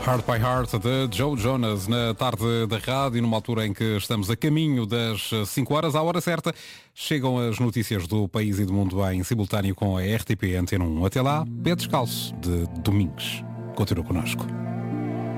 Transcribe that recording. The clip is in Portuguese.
Heart by Heart de Joe Jonas na tarde da rádio, numa altura em que estamos a caminho das 5 horas, à hora certa, chegam as notícias do país e do mundo em simultâneo com a RTP Antena 1. Até lá, Pé Descalço de Domingos. Continua connosco.